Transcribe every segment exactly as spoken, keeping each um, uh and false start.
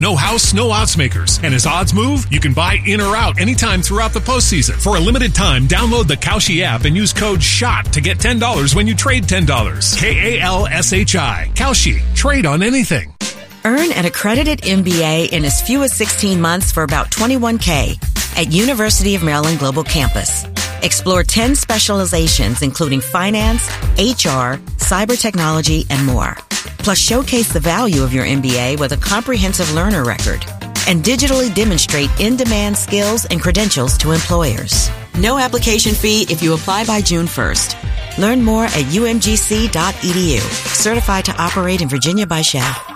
No house, no odds makers. And as odds move, you can buy in or out anytime throughout the postseason. For a limited time, download the Kalshi app and use code SHOT to get ten dollars when you trade ten dollars. K A L S H I. Kalshi. Trade on anything. Earn an accredited M B A in as few as sixteen months for about twenty-one thousand dollars at University of Maryland Global Campus. Explore ten specializations including finance, H R, cyber technology, and more. Plus, showcase the value of your M B A with a comprehensive learner record and digitally demonstrate in-demand skills and credentials to employers. No application fee if you apply by June first. Learn more at U M G C dot E D U. Certified to operate in Virginia by S H A.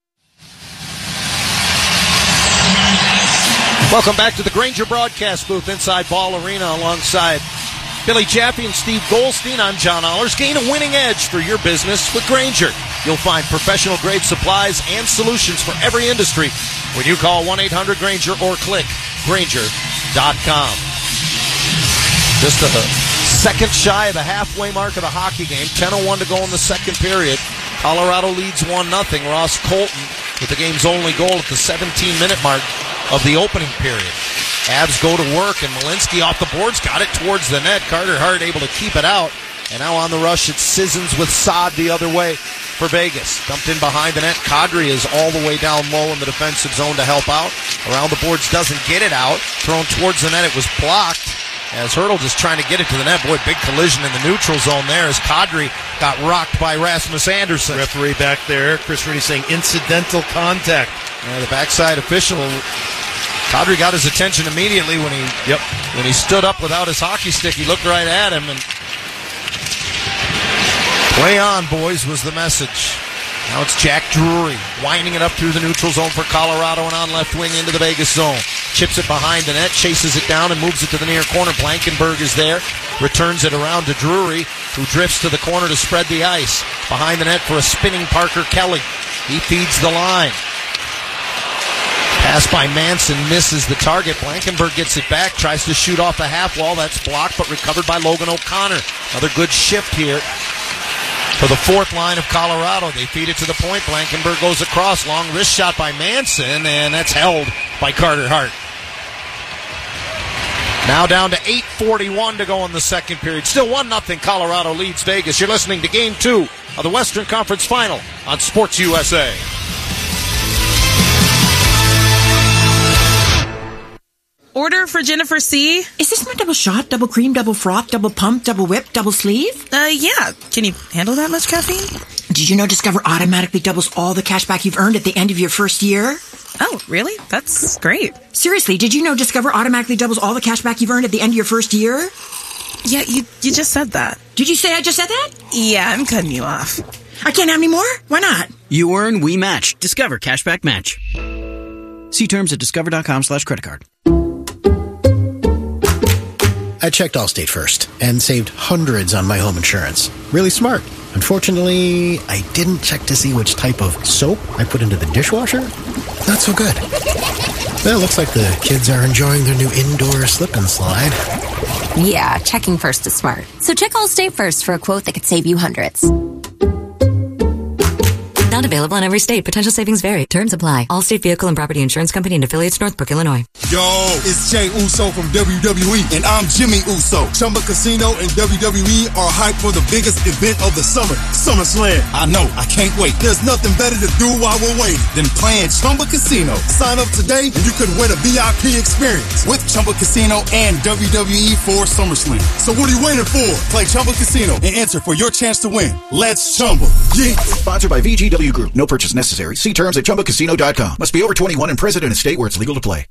Welcome back to the Grainger broadcast booth inside Ball Arena alongside Billy Jaffe and Steve Goldstein. I'm John Allers. Gain a winning edge for your business with Grainger. You'll find professional-grade supplies and solutions for every industry when you call one eight hundred Grainger or click Grainger dot com. Just a second shy of the halfway mark of the hockey game. ten oh one to go in the second period. Colorado leads one nothing. Ross Colton with the game's only goal at the seventeen-minute mark of the opening period. Avs go to work, and Malinsky off the boards, got it towards the net. Carter Hart able to keep it out. And now on the rush, it's Sissons with Saad the other way for Vegas. Dumped in behind the net. Kadri is all the way down low in the defensive zone to help out. Around the boards, doesn't get it out. Thrown towards the net, it was blocked. As Hurdle just trying to get it to the net. Boy, big collision in the neutral zone there as Kadri got rocked by Rasmus Andersson. Referee back there, Chris Rudy saying incidental contact. Yeah, the backside official, Kadri got his attention immediately when he yep. when he stood up without his hockey stick. He looked right at him, and play on, boys, was the message. Now it's Jack Drury winding it up through the neutral zone for Colorado and on left wing into the Vegas zone. Chips it behind the net, chases it down, and moves it to the near corner. Blankenberg is there, returns it around to Drury, who drifts to the corner to spread the ice. Behind the net for a spinning Parker Kelly. He feeds the line. Pass by Manson, misses the target. Blankenberg gets it back, tries to shoot off the half wall. That's blocked, but recovered by Logan O'Connor. Another good shift here for the fourth line of Colorado. They feed it to the point. Blankenberg goes across. Long wrist shot by Manson, and that's held by Carter Hart. Now down to eight forty-one to go in the second period. Still one nothing. Colorado leads Vegas. You're listening to Game two of the Western Conference Final on Sports U S A. Order for Jennifer C. Is this my double shot, double cream, double froth, double pump, double whip, double sleeve? Uh, yeah. Can you handle that much caffeine? Did you know Discover automatically doubles all the cash back you've earned at the end of your first year? Oh, really? That's great. Seriously, did you know Discover automatically doubles all the cash back you've earned at the end of your first year? Yeah, you you just said that. Did you say I just said that? Yeah, I'm cutting you off. I can't have any more? Why not? You earn, we match. Discover Cashback Match. See terms at discover.com slash credit card. I checked Allstate first and saved hundreds on my home insurance. Really smart. Unfortunately, I didn't check to see which type of soap I put into the dishwasher. Not so good. Well, it looks like the kids are enjoying their new indoor slip and slide. Yeah, checking first is smart. So check Allstate first for a quote that could save you hundreds. Not available in every state. Potential savings vary. Terms apply. Allstate Vehicle and Property Insurance Company and affiliates, Northbrook, Illinois. Yo, it's Jey Uso from W W E, and I'm Jimmy Uso. Chumba Casino and W W E are hyped for the biggest event of the summer, SummerSlam. I know, I can't wait. There's nothing better to do while we're waiting than playing Chumba Casino. Sign up today and you could win a V I P experience with Chumba Casino and W W E for SummerSlam. So what are you waiting for? Play Chumba Casino and enter for your chance to win. Let's Chumba. Yeah. Sponsored by V G W Group. No purchase necessary. See terms at chumba casino dot com. Must be over twenty-one and present in a state where it's legal to play.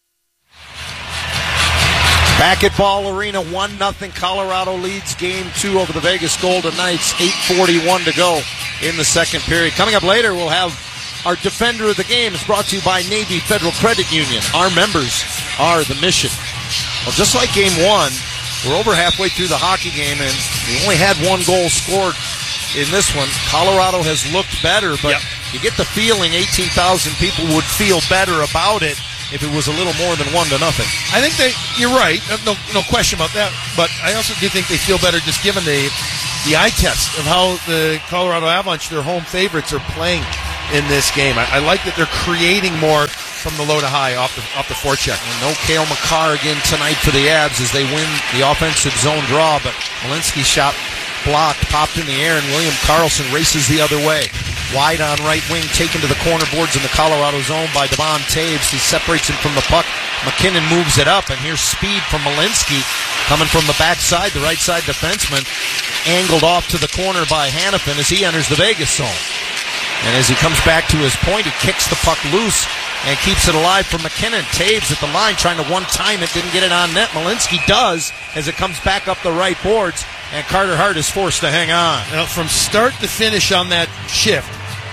Back at Ball Arena, one nothing. Colorado leads game two over the Vegas Golden Knights. eight forty-one to go in the second period. Coming up later, we'll have our Defender of the Game. It's brought to you by Navy Federal Credit Union. Our members are the mission. Well, just like game one, we're over halfway through the hockey game, and we only had one goal scored in this one. Colorado has looked better, but yep. You get the feeling eighteen thousand people would feel better about it if it was a little more than one to nothing. I think that you're right. No, no question about that. But I also do think they feel better just given the the eye test of how the Colorado Avalanche, their home favorites, are playing. in this game. I, I like that they're creating more from the low to high off the off the forecheck. And no Cale Makar again tonight for the Abs as they win the offensive zone draw, but Malinsky shot blocked, popped in the air, and William Karlsson races the other way. Wide on right wing, taken to the corner boards in the Colorado zone by Devon Taves. He separates him from the puck. McKinnon moves it up, and here's speed from Malinsky coming from the backside, the right side defenseman, angled off to the corner by Hannafin as he enters the Vegas zone. And as he comes back to his point, he kicks the puck loose and keeps it alive for McKinnon. Taves at the line trying to one-time it, didn't get it on net. Malinsky does as it comes back up the right boards, and Carter Hart is forced to hang on. Now, from start to finish on that shift,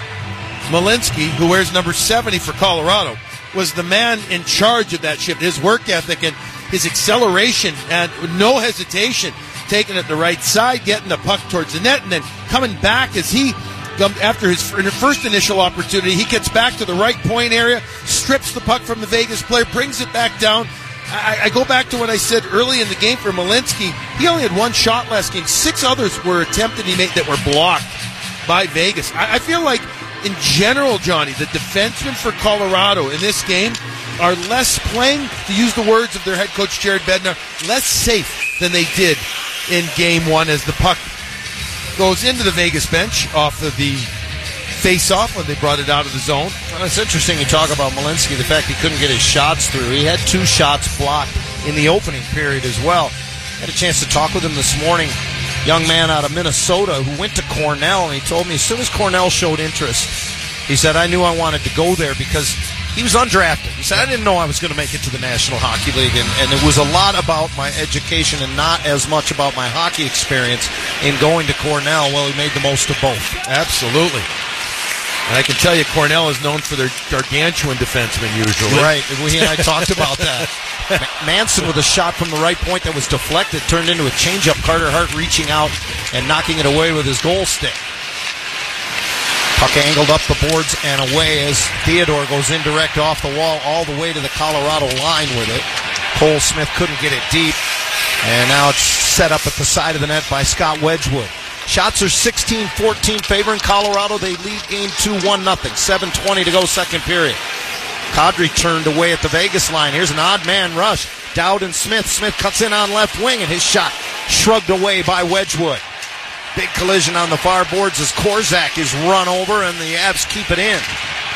Malinsky, who wears number seventy for Colorado, was the man in charge of that shift. His work ethic and his acceleration, and no hesitation, taking it the right side, getting the puck towards the net, and then coming back as he, after his first initial opportunity, he gets back to the right point area, strips the puck from the Vegas player, brings it back down. I, I go back to what I said early in the game for Malinsky. He only had one shot last game. Six others were attempted he made that were blocked by Vegas. I, I feel like, in general, Johnny, the defensemen for Colorado in this game are less, playing, to use the words of their head coach Jared Bednar, less safe than they did in game one as the puck goes into the Vegas bench off of the face-off when they brought it out of the zone. Well, it's interesting you talk about Malinsky, the fact he couldn't get his shots through. He had two shots blocked in the opening period as well. Had a chance to talk with him this morning. Young man out of Minnesota who went to Cornell, and he told me as soon as Cornell showed interest, he said, I knew I wanted to go there because he was undrafted. He said, I didn't know I was going to make it to the National Hockey League, and, and it was a lot about my education and not as much about my hockey experience in going to Cornell. Well, he made the most of both. Absolutely. And I can tell you, Cornell is known for their gargantuan defensemen usually. Right. He and I talked about that. Manson with a shot from the right point that was deflected, turned into a changeup. Carter Hart reaching out and knocking it away with his goal stick. Puck angled up the boards and away as Theodore goes indirect off the wall all the way to the Colorado line with it. Cole Smith couldn't get it deep. And now it's set up at the side of the net by Scott Wedgwood. Shots are sixteen fourteen favoring Colorado. They lead game two one nothing. seven twenty to go second period. Kadri turned away at the Vegas line. Here's an odd man rush. Dowd and Smith. Smith cuts in on left wing, and his shot shrugged away by Wedgwood. Big collision on the far boards as Korzak is run over, and the Avs keep it in.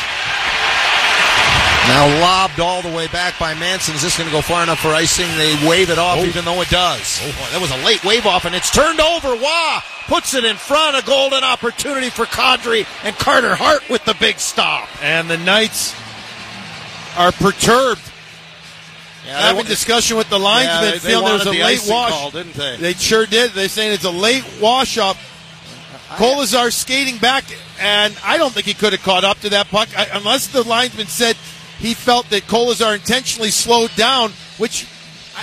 Now lobbed all the way back by Manson. Is this going to go far enough for icing? They wave it off, oh. even though it does. Oh, that was a late wave off, and it's turned over. Wah! Puts it in front. A golden opportunity for Kadri, and Carter Hart with the big stop. And the Knights are perturbed. Yeah, Having discussion with the linesman, yeah, they, feeling they there's a the late wash. Call, didn't they? They sure did. They're saying it's a late wash up. Kolazar skating back, and I don't think he could have caught up to that puck, I, unless the linesman said he felt that Kolazar intentionally slowed down, which I,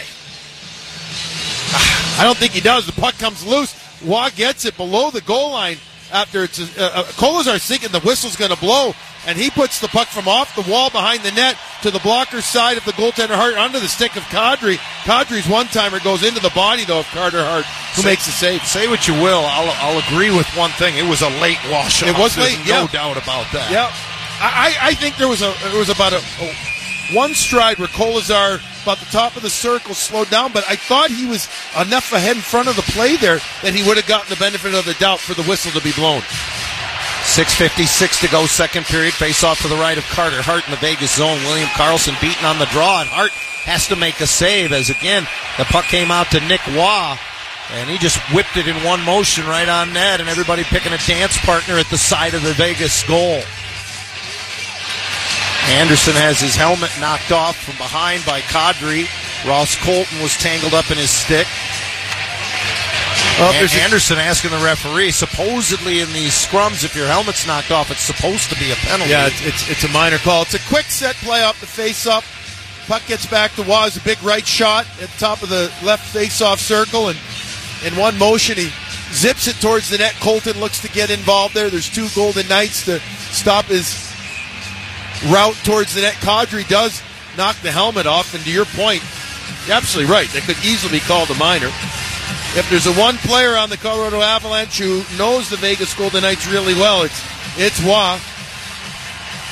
I don't think he does. The puck comes loose. Waugh gets it below the goal line after it's a, uh, Kolazar's thinking the whistle's going to blow, and he puts the puck from off the wall behind the net to the blocker side of the goaltender Hart under the stick of Kadri. Kadri's one-timer goes into the body, though, of Carter Hart, who say, makes the save. Say what you will, I'll, I'll agree with one thing. It was a late wash. It was late, There's yeah. no doubt about that. Yeah. I, I think there was a there was about a, a one stride where Kolazar about the top of the circle slowed down, but I thought he was enough ahead in front of the play there that he would have gotten the benefit of the doubt for the whistle to be blown. six fifty-six to go second period. Face off to the right of Carter Hart in the Vegas zone. William Karlsson beaten on the draw, and Hart has to make a save as again the puck came out to Nick Waugh. And he just whipped it in one motion right on net, and everybody picking a dance partner at the side of the Vegas goal. Anderson has his helmet knocked off from behind by Kadri. Ross Colton was tangled up in his stick. Well, and Anderson asking the referee, supposedly in these scrums, if your helmet's knocked off, it's supposed to be a penalty. Yeah, it's it's, it's a minor call. It's a quick set play off the face-up. Puck gets back to Waugh. A big right shot at the top of the left face-off circle, and in one motion he zips it towards the net. Colton looks to get involved there. There's two Golden Knights to stop his route towards the net. Kadri does knock the helmet off, and to your point, you're absolutely right. That could easily be called a minor. If there's a one player on the Colorado Avalanche who knows the Vegas Golden Knights really well, it's it's Waugh.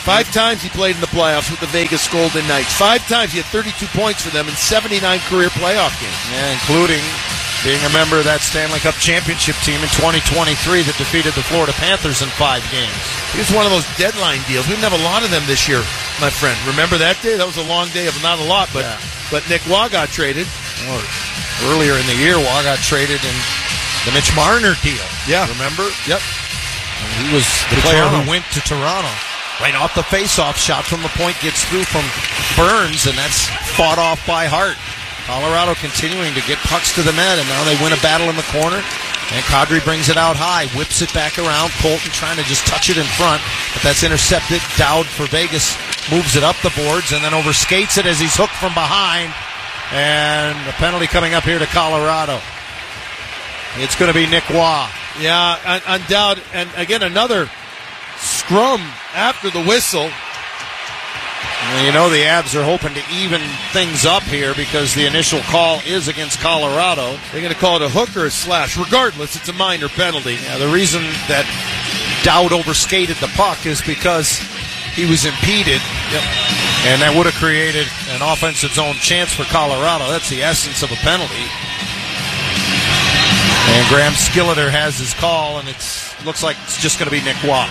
Five times he played in the playoffs with the Vegas Golden Knights. Five times he had thirty-two points for them in seventy-nine career playoff games. Yeah, including being a member of that Stanley Cup championship team in twenty twenty-three that defeated the Florida Panthers in five games. It was one of those deadline deals. We didn't have a lot of them this year, my friend. Remember that day? That was a long day of not a lot, but, yeah. but Nick Waugh got traded. Oh, earlier in the year, Waugh got traded in the Mitch Marner deal. Yeah. Remember? Yep. And he was the to player Toronto. who went to Toronto. Right off the face-off shot from the point gets through from Burns, and that's fought off by Hart. Colorado continuing to get pucks to the net, and now they win a battle in the corner. And Kadri brings it out high, whips it back around. Colton trying to just touch it in front, but that's intercepted. Dowd for Vegas moves it up the boards and then overskates it as he's hooked from behind. And a penalty coming up here to Colorado. It's going to be Nick Waugh. Yeah, on, on Dowd. And again, another scrum after the whistle. Well, you know the Avs are hoping to even things up here because the initial call is against Colorado. They're going to call it a hook or a slash. Regardless, it's a minor penalty. Yeah, the reason that Dowd overskated the puck is because he was impeded. Yep. And that would have created an offensive zone chance for Colorado. That's the essence of a penalty. And Graham Skilleter has his call, and it looks like it's just going to be Nick Waugh.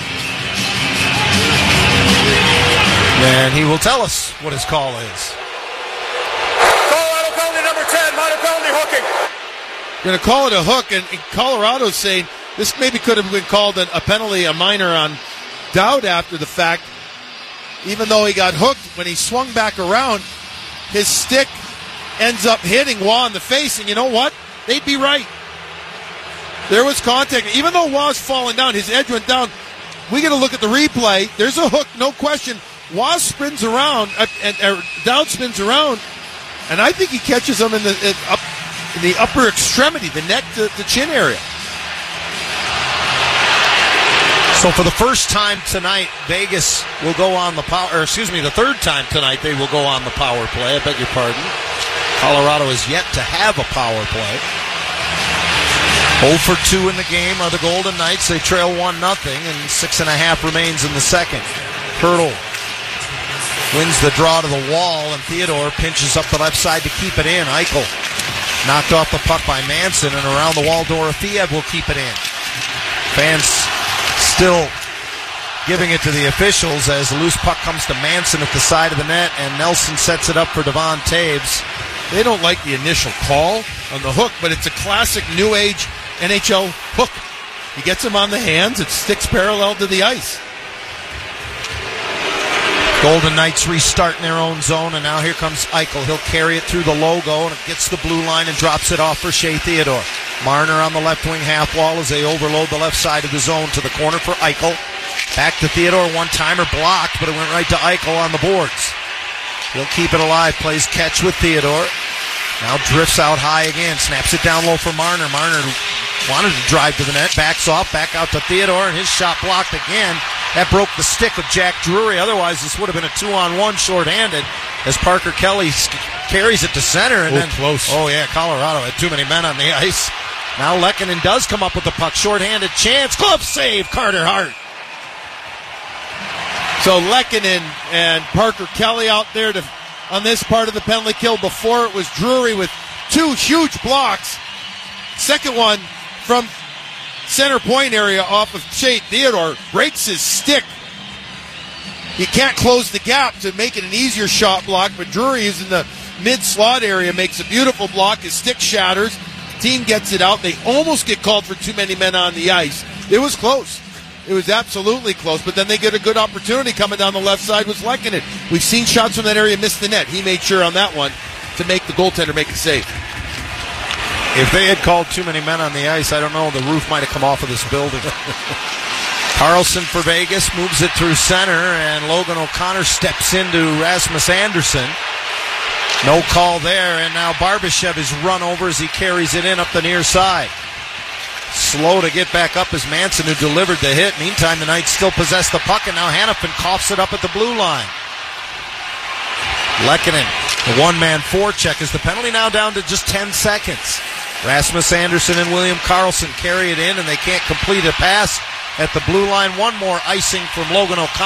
And he will tell us what his call is. Colorado penalty number ten, minor penalty hooking. Going to call it a hook, and, and Colorado's saying this maybe could have been called a, a penalty, a minor on Dowd after the fact. Even though he got hooked, when he swung back around, his stick ends up hitting Waugh in the face, and you know what? They'd be right. There was contact. Even though Waugh's falling down, his edge went down. We got to look at the replay. There's a hook, no question. Waugh spins around, uh, and uh, Dowd spins around, and I think he catches him in the in, up, in the upper extremity, the neck to the chin area. So for the first time tonight, Vegas will go on the power, or excuse me, the third time tonight they will go on the power play. I beg your pardon. Colorado is yet to have a power play. oh for two in the game are the Golden Knights. They trail one nothing, and six and a half remains in the second. Hurdle wins the draw to the wall, and Theodore pinches up the left side to keep it in. Eichel knocked off the puck by Manson, and around the wall, Dorofeev will keep it in. Fans still giving it to the officials as the loose puck comes to Manson at the side of the net, and Nelson sets it up for Devon Taves. They don't like the initial call on the hook, but it's a classic new age N H L hook. He gets him on the hands, it sticks parallel to the ice. Golden Knights restart in their own zone, and now here comes Eichel. He'll carry it through the logo, and it gets the blue line and drops it off for Shea Theodore. Marner on the left wing half wall as they overload the left side of the zone to the corner for Eichel. Back to Theodore, one-timer blocked, but it went right to Eichel on the boards. He'll keep it alive, plays catch with Theodore. Now drifts out high again, snaps it down low for Marner. Marner wanted to drive to the net, backs off, back out to Theodore, and his shot blocked again. That broke the stick of Jack Drury. Otherwise, this would have been a two-on-one shorthanded as Parker Kelly carries it to center. And oh, then, close. Oh, yeah, Colorado had too many men on the ice. Now Lehkonen does come up with the puck. Shorthanded chance. Glove save, Carter Hart. So Lehkonen and Parker Kelly out there to on this part of the penalty kill. Before it was Drury with two huge blocks. Second one from center point area off of Shea Theodore breaks his stick. He can't close the gap to make it an easier shot block, but Drury is in the mid-slot area, makes a beautiful block. His stick shatters. Team gets it out. They almost get called for too many men on the ice. It was close. It was absolutely close, but then they get a good opportunity coming down the left side was Lehkonen. We've seen shots from that area miss the net. He made sure on that one to make the goaltender make a save. If they had called too many men on the ice, I don't know, the roof might have come off of this building. Carlson for Vegas moves it through center, and Logan O'Connor steps into Rasmus Anderson. No call there, and now Barbashev is run over as he carries it in up the near side. Slow to get back up is Manson, who delivered the hit. Meantime, the Knights still possess the puck, and now Hannafin coughs it up at the blue line. Lehkonen, the one-man forecheck. Is the penalty now down to just ten seconds? Rasmus Anderson and William Karlsson carry it in, and they can't complete a pass at the blue line. One more icing from Logan O'Connor.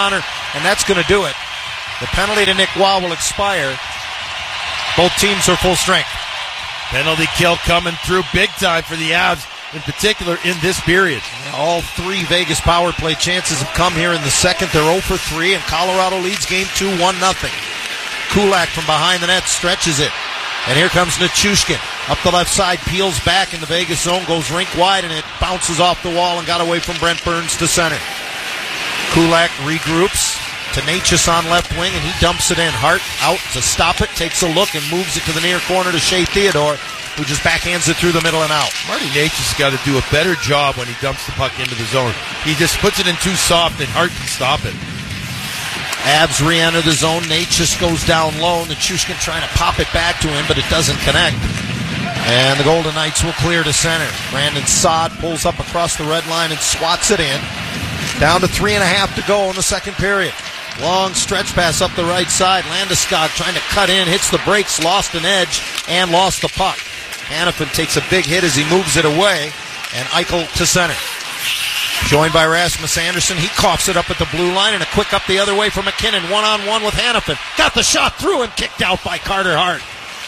and that's going to do it. The penalty to Nick Waugh will expire. Both teams are full strength. Penalty kill coming through big time for the Avs, in particular in this period. All three Vegas power play chances have come here in the second. They're oh for three, and Colorado leads game two, one nothing. Kulak from behind the net stretches it. And here comes Nichushkin. Up the left side, peels back in the Vegas zone, goes rink wide, and it bounces off the wall and got away from Brent Burns to center. Kulak regroups to Necas on left wing, and he dumps it in. Hart out to stop it, takes a look, and moves it to the near corner to Shea Theodore, who just backhands it through the middle and out. Marty Necas has got to do a better job when he dumps the puck into the zone. He just puts it in too soft, and Hart can stop it. Avs re-enter the zone. Necas goes down low. Nichushkin trying to pop it back to him, but it doesn't connect. And the Golden Knights will clear to center. Brandon Saad pulls up across the red line and swats it in. Down to three and a half to go in the second period. Long stretch pass up the right side. Landeskog trying to cut in, hits the brakes, lost an edge, and lost the puck. Hanifin takes a big hit as he moves it away, and Eichel to center. Joined by Rasmus Anderson. He coughs it up at the blue line, and a quick up the other way for McKinnon. One-on-one with Hanifin. Got the shot through and kicked out by Carter Hart.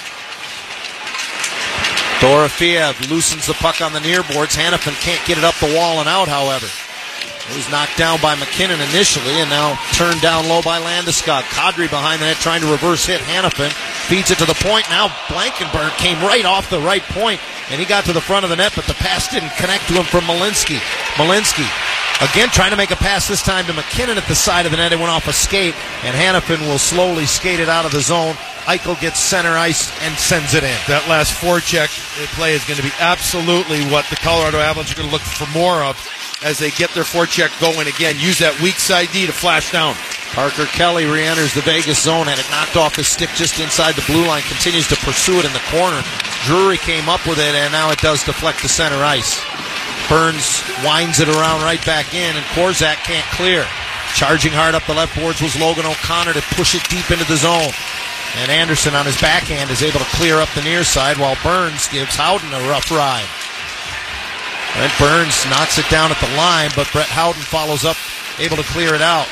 Dorofeev loosens the puck on the near boards. Hanifin can't get it up the wall and out, however. It was knocked down by McKinnon initially, and now turned down low by Landeskog. Kadri behind the net trying to reverse hit Hanifin. Feeds it to the point. Now Blankenburg came right off the right point, and he got to the front of the net, but the pass didn't connect to him from Malinsky. Malinsky again trying to make a pass, this time to McKinnon at the side of the net. It went off a skate, and Hanifin will slowly skate it out of the zone. Eichel gets center ice and sends it in. That last forecheck play is going to be absolutely what the Colorado Avalanche are going to look for more of as they get their forecheck going again. Use that weak side D to flash down. Parker Kelly re-enters the Vegas zone, had it knocked off his stick just inside the blue line, continues to pursue it in the corner. Drury came up with it, and now it does deflect to center ice. Burns winds it around right back in, and Korczak can't clear. Charging hard up the left boards was Logan O'Connor to push it deep into the zone. And Anderson on his backhand is able to clear up the near side, while Burns gives Howden a rough ride. Brent Burns knocks it down at the line, but Brett Howden follows up, able to clear it out.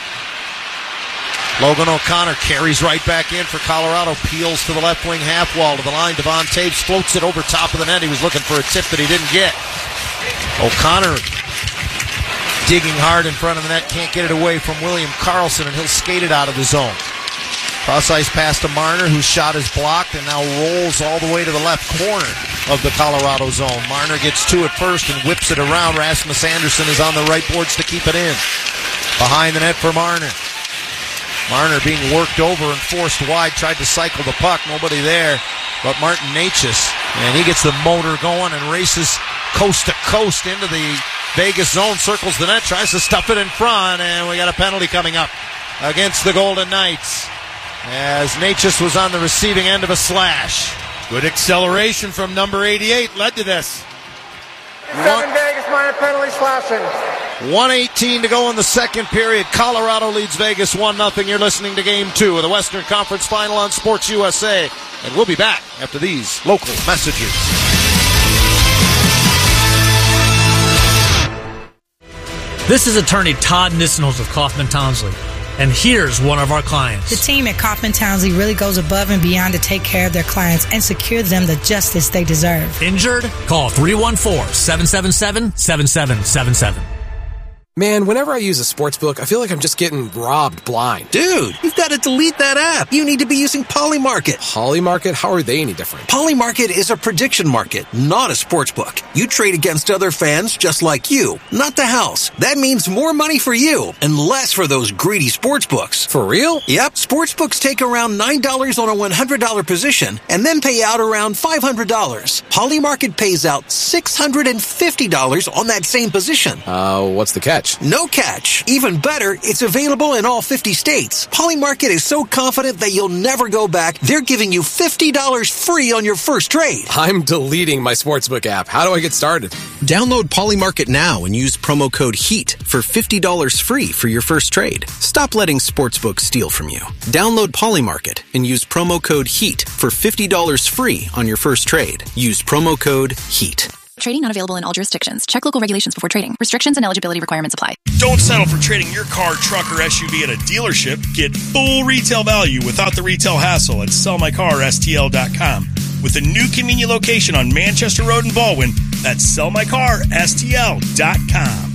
Logan O'Connor carries right back in for Colorado, peels to the left wing half wall to the line. Devon Taves floats it over top of the net. He was looking for a tip that he didn't get. O'Connor digging hard in front of the net, can't get it away from William Karlsson, and he'll skate it out of the zone. Cross-ice pass to Marner, whose shot is blocked and now rolls all the way to the left corner of the Colorado zone. Marner gets to it first and whips it around. Rasmus Anderson is on the right boards to keep it in. Behind the net for Marner. Marner being worked over and forced wide, tried to cycle the puck. Nobody there but Martin Necas. And he gets the motor going and races coast to coast into the Vegas zone, circles the net, tries to stuff it in front, and we got a penalty coming up against the Golden Knights, as Necas was on the receiving end of a slash. Good acceleration from number eighty-eight led to this. Seven Vegas minor penalty slashing. one eighteen to go in the second period. Colorado leads Vegas one nothing. You're listening to Game two of the Western Conference Final on Sports U S A. And we'll be back after these local messages. This is attorney Todd Nissenholz of Kaufman Townsley. And here's one of our clients. The team at Kaufman Townsley really goes above and beyond to take care of their clients and secure them the justice they deserve. Injured? Call three one four, seven seven seven, seven seven seven seven. Man, whenever I use a sports book, I feel like I'm just getting robbed blind. Dude, you've got to delete that app. You need to be using Polymarket. Polymarket? How are they any different? Polymarket is a prediction market, not a sports book. You trade against other fans just like you, not the house. That means more money for you and less for those greedy sports books. For real? Yep. Sports books take around nine dollars on a one hundred dollars position and then pay out around five hundred dollars. Polymarket pays out six hundred fifty dollars on that same position. Uh, what's the catch? No catch. Even better, it's available in all fifty states. Polymarket is so confident that you'll never go back, they're giving you fifty dollars free on your first trade. I'm deleting my sportsbook app. How do I get started? Download Polymarket now and use promo code HEAT for fifty dollars free for your first trade. Stop letting sportsbooks steal from you. Download Polymarket and use promo code HEAT for fifty dollars free on your first trade. Use promo code HEAT. Trading not available in all jurisdictions. Check local regulations before trading. Restrictions and eligibility requirements apply. Don't settle for trading your car, truck, or S U V at a dealership. Get full retail value without the retail hassle at sell my car S T L dot com. With a new convenient location on Manchester Road in Baldwin, that's sell my car S T L dot com.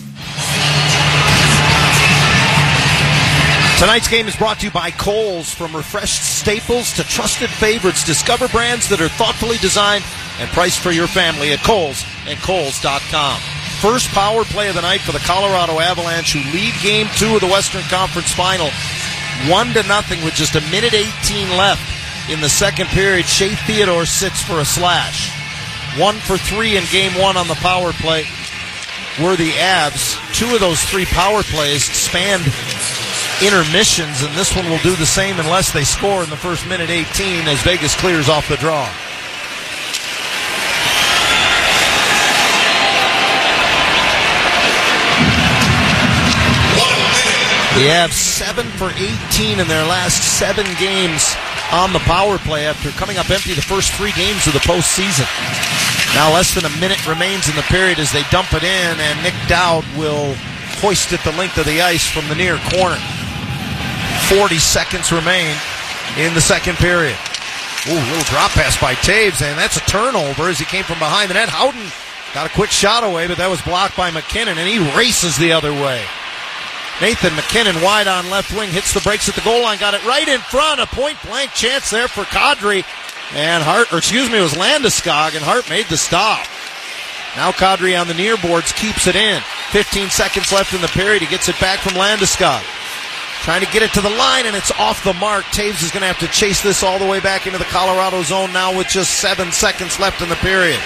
Tonight's game is brought to you by Kohl's. From refreshed staples to trusted favorites, discover brands that are thoughtfully designed and priced for your family at Kohl's and Kohl's dot com. First power play of the night for the Colorado Avalanche, who lead game two of the Western Conference Final, one to nothing with just a minute eighteen left in the second period. Shea Theodore sits for a slash. One for three in game one on the power play were the Avs. Two of those three power plays spanned intermissions, and this one will do the same unless they score in the first minute eighteen as Vegas clears off the draw. The Avs seven for eighteen in their last seven games on the power play after coming up empty the first three games of the postseason. Now less than a minute remains in the period as they dump it in, and Nick Dowd will hoist it the length of the ice from the near corner. forty seconds remain in the second period. Ooh, little drop pass by Taves, and that's a turnover as he came from behind the net. Howden got a quick shot away, but that was blocked by McKinnon, and he races the other way. Nathan McKinnon wide on left wing, hits the brakes at the goal line, got it right in front. A point-blank chance there for Kadri, and Hart, or excuse me, it was Landeskog, and Hart made the stop. Now Kadri on the near boards keeps it in. fifteen seconds left in the period. He gets it back from Landeskog. Trying to get it to the line, and it's off the mark. Taves is going to have to chase this all the way back into the Colorado zone now with just seven seconds left in the period.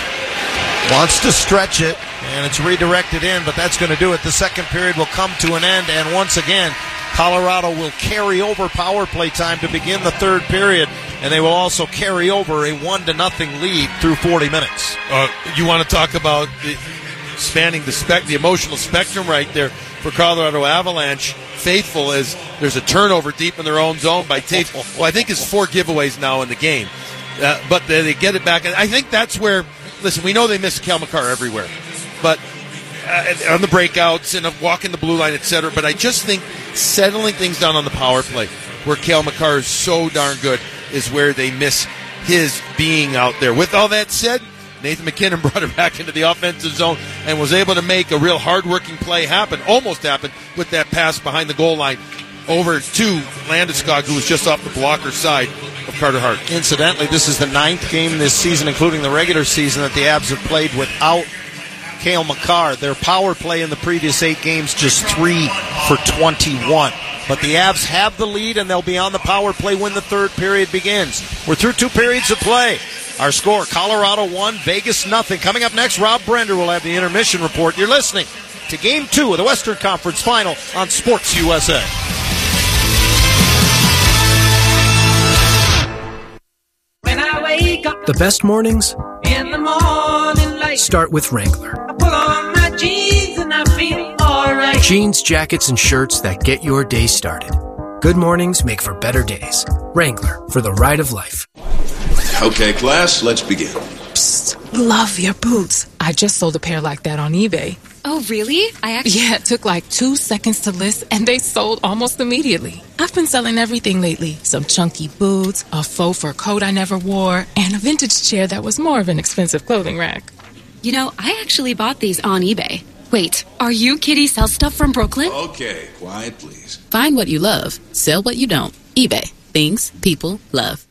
Wants to stretch it, and it's redirected in, but that's going to do it. The second period will come to an end, and once again, Colorado will carry over power play time to begin the third period, and they will also carry over a one to nothing lead through forty minutes. Uh, you want to talk about the, spanning the spec, the emotional spectrum right there for Colorado Avalanche. Faithful as there's a turnover deep in their own zone by Taves. Well, I think it's four giveaways now in the game, uh, but they, they get it back, and I think that's where. Listen, we know they miss Cale Makar everywhere, but uh, on the breakouts and walking the blue line, et cetera. But I just think settling things down on the power play, where Cale Makar is so darn good, is where they miss his being out there. With all that said, Nathan McKinnon brought it back into the offensive zone and was able to make a real hard-working play happen, almost happen, with that pass behind the goal line over to Landeskog, who was just off the blocker side of Carter Hart. Incidentally, this is the ninth game this season, including the regular season, that the Avs have played without Cale Makar. Their power play in the previous eight games, just three for twenty-one. But the Avs have the lead, and they'll be on the power play when the third period begins. We're through two periods of play. Our score, Colorado one, Vegas nothing. Coming up next, Rob Brender will have the intermission report. You're listening to Game two of the Western Conference Final on Sports U S A. When I wake up The best mornings in the morning light, start with Wrangler. I pull on my jeans and I feel alright. Jeans, jackets, and shirts that get your day started. Good mornings make for better days. Wrangler, for the ride of life. Okay, class, let's begin. Psst, love your boots. I just sold a pair like that on eBay. Oh, really? I actually... Yeah, it took like two seconds to list, and they sold almost immediately. I've been selling everything lately. Some chunky boots, a faux fur coat I never wore, and a vintage chair that was more of an expensive clothing rack. You know, I actually bought these on eBay. Wait, are you Kitty Sell Stuff from Brooklyn? Okay, quiet, please. Find what you love. Sell what you don't. eBay. Things people love.